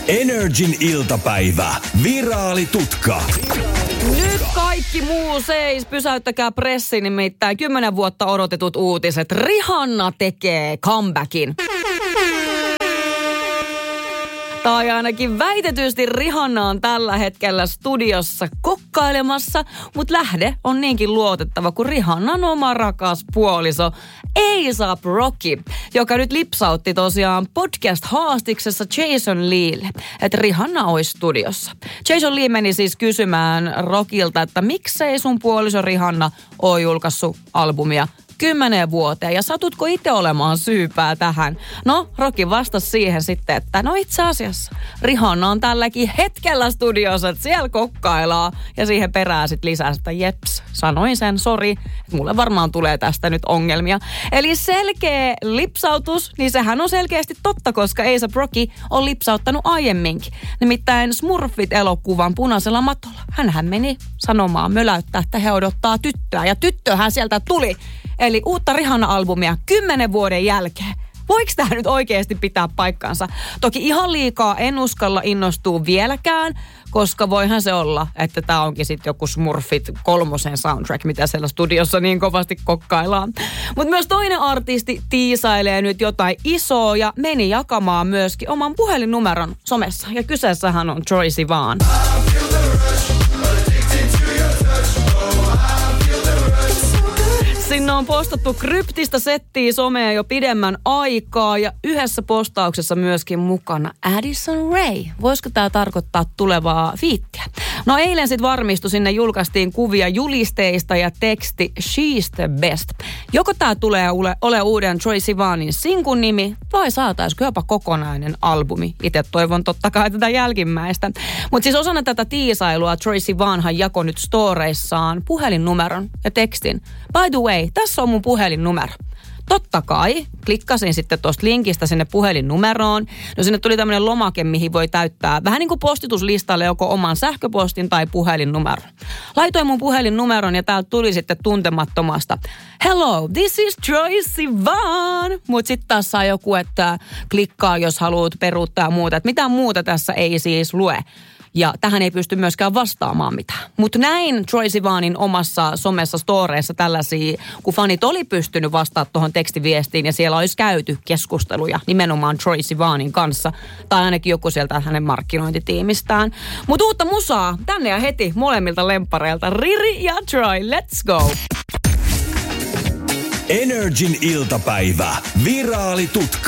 Energin iltapäivä. Viraalitutka. Nyt kaikki muu seis. Pysäyttäkää pressi, nimittäin 10 vuotta odotetut uutiset. Rihanna tekee comebackin. Tai ainakin väitetysti Rihanna on tällä hetkellä studiossa kokkailemassa, mutta lähde on niinkin luotettava kuin Rihannan oma rakas puoliso A$AP Rocky, joka nyt lipsautti tosiaan podcast-haastiksessa Jason Leelle, että Rihanna olisi studiossa. Jason Lee meni siis kysymään Rockilta, että miksei sun puoliso Rihanna ole julkaissut albumia 10 vuoteen ja satutko itse olemaan syypää tähän? No, Rocky vastasi siihen sitten, että no itse asiassa Rihanna on tälläkin hetkellä studiossa, että siellä kokkaillaan ja siihen perään sitten lisää sitä jeps. Sanoin sen, sori, että mulle varmaan tulee tästä nyt ongelmia. Eli selkeä lipsautus, niin sehän on selkeästi totta, koska A$AP Rocky on lipsauttanut aiemminkin. Nimittäin Smurfit-elokuvan Punaisella matolla. Hänhän meni sanomaan möläyttää, että he odottaa tyttöä ja tyttöhän sieltä tuli. Eli uutta Rihanna-albumia 10 vuoden jälkeen. Voiko tämä nyt oikeasti pitää paikkansa? Toki ihan liikaa en uskalla innostua vieläkään, koska voihan se olla, että tämä onkin sitten joku Smurfit 3 soundtrack, mitä siellä studiossa niin kovasti kokkaillaan. Mutta myös toinen artisti tiisailee nyt jotain isoa ja meni jakamaan myöskin oman puhelinnumeron somessa. Ja kyseessähän on Troye Sivan. Sinne on postattu kryptistä settiä somea jo pidemmän aikaa ja yhdessä postauksessa myöskin mukana Addison Rae. Voisiko tämä tarkoittaa tulevaa fiittiä? No eilen sitten varmistui, sinne julkaistiin kuvia julisteista ja teksti She's the Best. Joko tämä tulee ole uuden Troye Sivanin sinkun nimi vai saataisiko jopa kokonainen albumi? Itse toivon totta kai tätä jälkimmäistä. Mutta siis osana tätä tiisailua Troye Sivanhan jakoi nyt storeissaan puhelinnumeron ja tekstin. By the way, tässä on mun puhelinnumero. Totta kai, klikkasin sitten tuosta linkistä sinne puhelinnumeroon. No sinne tuli tämmöinen lomake, mihin voi täyttää vähän niin kuin postituslistalle joko oman sähköpostin tai puhelinnumeron. Laitoin mun puhelinnumeron ja täältä tuli sitten tuntemattomasta. Hello, this is Troye Sivan. Mut sitten taas saa joku, että klikkaa, jos haluat peruuttaa ja muuta. Että mitään muuta tässä ei siis lue. Ja tähän ei pysty myöskään vastaamaan mitään. Mutta näin Troye Sivanin omassa somessa storeissa tällaisia, kun fanit oli pystynyt vastaamaan tuohon tekstiviestiin ja siellä olisi käyty keskusteluja nimenomaan Troye Sivanin kanssa. Tai ainakin joku sieltä hänen markkinointitiimistään. Mutta uutta musaa tänne ja heti molemmilta lemppareilta. Riri ja Troye, let's go! Energin iltapäivä. Viraalitutka.